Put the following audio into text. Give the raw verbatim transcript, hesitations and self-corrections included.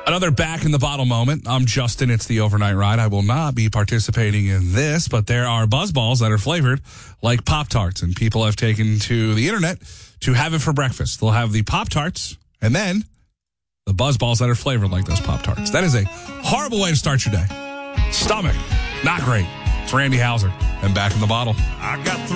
Another back in the bottle moment. I'm Justin. It's the overnight ride. I will not be participating in this, but there are BuzzBalls that are flavored like Pop-Tarts, and people have taken to the internet to have it for breakfast. They'll have the Pop-Tarts and then the BuzzBalls that are flavored like those Pop-Tarts. That is a horrible way to start your day. Stomach, not great. It's Randy Hauser and Back in the Bottle. I got